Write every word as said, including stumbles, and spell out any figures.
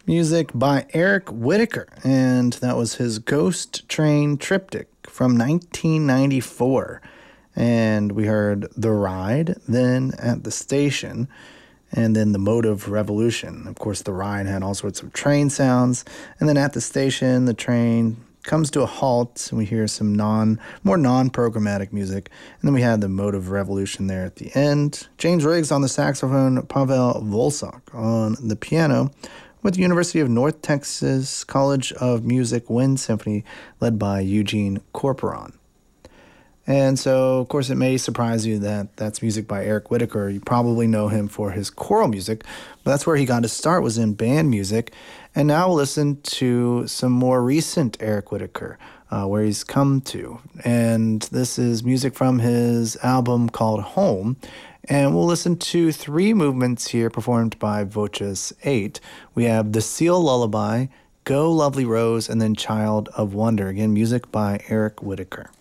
Music by Eric Whitacre, and that was his Ghost Train Triptych from nineteen ninety-four. And we heard The Ride, then At the Station, and then The Motive Revolution. Of course, The Ride had all sorts of train sounds, and then At the Station, the train comes to a halt, and we hear some non, more non-programmatic music. And then we had The Motive Revolution there at the end. James Riggs on the saxophone, Pavel Volsak on the piano, with the University of North Texas College of Music Wind Symphony, led by Eugene Corporon. And so, of course, it may surprise you that that's music by Eric Whitacre. You probably know him for his choral music, but that's where he got his start, was in band music. And now we'll listen to some more recent Eric Whitacre, uh, where he's come to. And this is music from his album called Home. And we'll listen to three movements here performed by Voces eight. We have The Seal Lullaby, Go Lovely Rose, and then Child of Wonder. Again, music by Eric Whitacre.